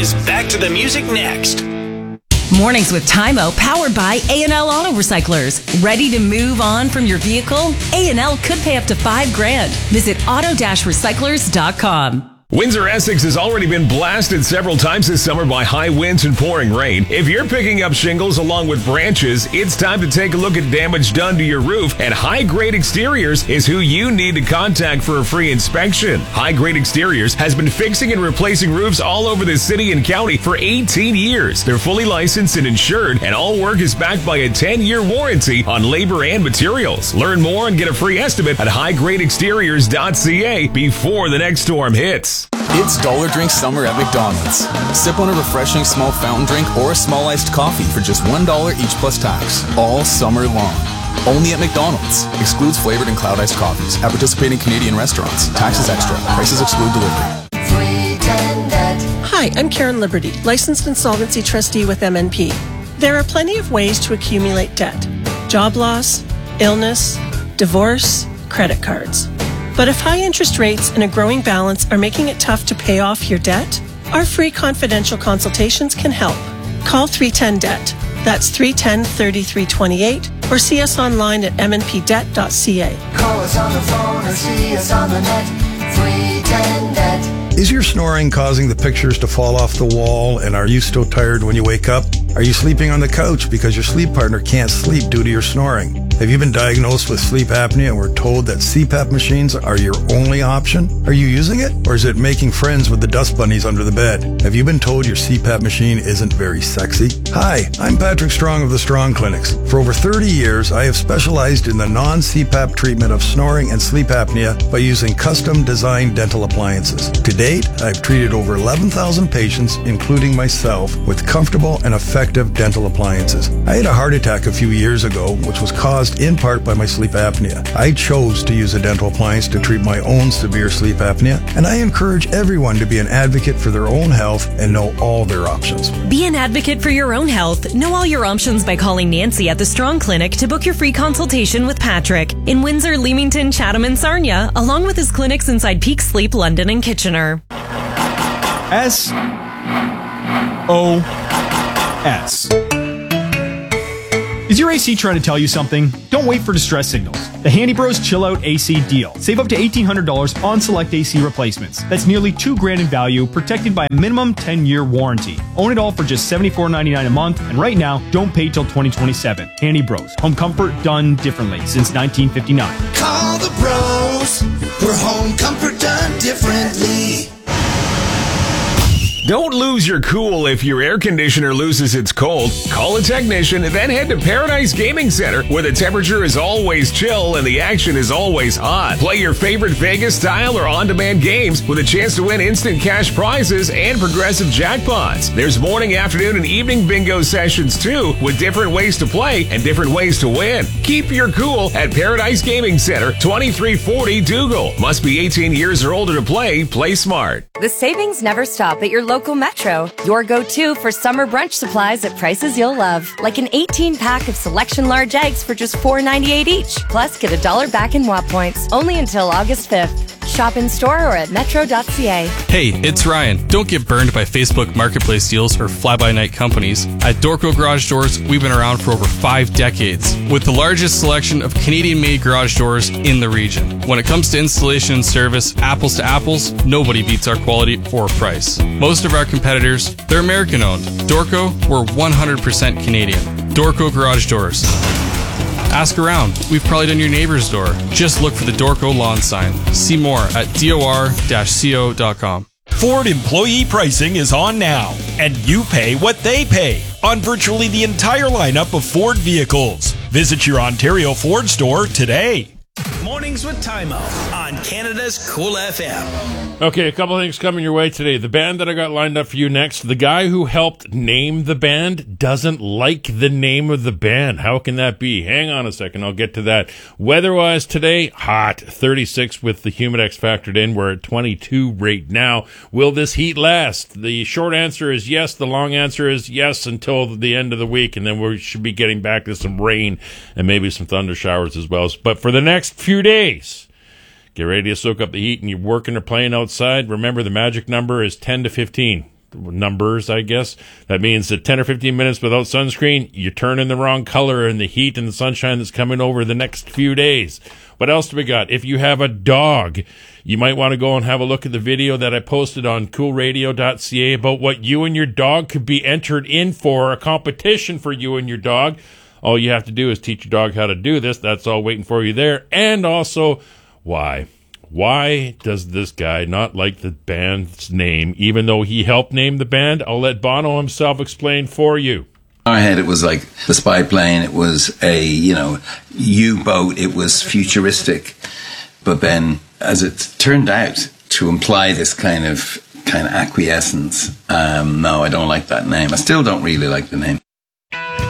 is back to the music next. Mornings with Tymo, powered by A&L Auto Recyclers. Ready to move on from your vehicle? A&L could pay up to $5,000. Visit auto-recyclers.com. Windsor, Essex has already been blasted several times this summer by high winds and pouring rain. If you're picking up shingles along with branches, it's time to take a look at damage done to your roof, and High Grade Exteriors is who you need to contact for a free inspection. High Grade Exteriors has been fixing and replacing roofs all over the city and county for 18 years. They're fully licensed and insured, and all work is backed by a 10-year warranty on labor and materials. Learn more and get a free estimate at highgradeexteriors.ca before the next storm hits. It's Dollar Drink Summer at McDonald's. Sip on a refreshing small fountain drink or a small iced coffee for just $1 each plus tax, all summer long. Only at McDonald's. Excludes flavored and cloud iced coffees at participating Canadian restaurants. Taxes extra. Prices exclude delivery. Hi, I'm Karen Liberty, licensed insolvency trustee with MNP. There are plenty of ways to accumulate debt: job loss, illness, divorce, credit cards. But if high interest rates and a growing balance are making it tough to pay off your debt, our free confidential consultations can help. Call 310-DEBT. That's 310-3328, or see us online at mnpdebt.ca. Call us on the phone or see us on the net. 310-DEBT. Is your snoring causing the pictures to fall off the wall, and are you still tired when you wake up? Are you sleeping on the couch because your sleep partner can't sleep due to your snoring? Have you been diagnosed with sleep apnea and were told that CPAP machines are your only option? Are you using it, or is it making friends with the dust bunnies under the bed? Have you been told your CPAP machine isn't very sexy? Hi, I'm Patrick Strong of the Strong Clinics. For over 30 years, I have specialized in the non-CPAP treatment of snoring and sleep apnea by using custom-designed dental appliances. To date, I've treated over 11,000 patients, including myself, with comfortable and effective dental appliances. I had a heart attack a few years ago, which was caused in part by my sleep apnea. I chose to use a dental appliance to treat my own severe sleep apnea, and I encourage everyone to be an advocate for their own health and know all their options. Be an advocate for your own health. Know all your options by calling Nancy at the Strong Clinic to book your free consultation with Patrick in Windsor, Leamington, Chatham, and Sarnia, along with his clinics inside Peak Sleep, London, and Kitchener. SOS. Is your AC trying to tell you something? Don't wait for distress signals. The Handy Bros Chill Out AC deal. Save up to $1,800 on select AC replacements. That's nearly $2,000 in value, protected by a minimum 10-year warranty. Own it all for just $74.99 a month, and right now, don't pay till 2027. Handy Bros. Home comfort done differently since 1959. Call the bros for home comfort done differently. Don't lose your cool if your air conditioner loses its cold. Call a technician and then head to Paradise Gaming Center, where the temperature is always chill and the action is always hot. Play your favorite Vegas style or on-demand games with a chance to win instant cash prizes and progressive jackpots. There's morning, afternoon, and evening bingo sessions too, with different ways to play and different ways to win. Keep your cool at Paradise Gaming Center, 2340 Dougal. Must be 18 years or older to play. Play smart. The savings never stop at your local Metro. Your go-to for summer brunch supplies at prices you'll love. Like an 18-pack of Selection large eggs for just $4.98 each. Plus, get $1 back in WAP points. Only until August 5th. Shop in store or at metro.ca. Hey, it's Ryan. Don't get burned by Facebook Marketplace deals or fly-by-night companies. At Dorco Garage Doors, we've been around for over 5 decades, with the largest selection of Canadian-made garage doors in the region. When it comes to installation and service, apples to apples, nobody beats our quality or price. Most of our competitors, they're American-owned. Dorco, we're 100% Canadian. Dorco Garage Doors. Ask around. We've probably done your neighbor's door. Just look for the Dorco lawn sign. See more at dor-co.com. Ford employee pricing is on now, and you pay what they pay on virtually the entire lineup of Ford vehicles. Visit your Ontario Ford store today. Mornings with Tymo on Canada's Cool FM. Okay, a couple of things coming your way today. The band that I got lined up for you next, the guy who helped name the band doesn't like the name of the band. How can that be? Hang on a second, I'll get to that. Weather-wise today, hot. 36 with the Humidex factored in. We're at 22 right now. Will this heat last? The short answer is yes. The long answer is yes until the end of the week, and then we should be getting back to some rain and maybe some thunder showers as well. But for the next few days, get ready to soak up the heat, and you're working or playing outside. Remember, the magic number is 10 to 15. numbers, I guess. That means that 10 or 15 minutes without sunscreen, you turn in the wrong color in the heat and the sunshine that's coming over the next few days. What else do we got? If you have a dog, you might want to go and have a look at the video that I posted on coolradio.ca about what you and your dog could be entered in for, a competition for you and your dog. All you have to do is teach your dog how to do this. That's all waiting for you there. And also, why? Why does this guy not like the band's name, even though he helped name the band? I'll let Bono himself explain for you. In our head, it was like the spy plane. It was a, U-boat. It was futuristic. But then, as it turned out, to imply this kind of acquiescence, no, I don't like that name. I still don't really like the name.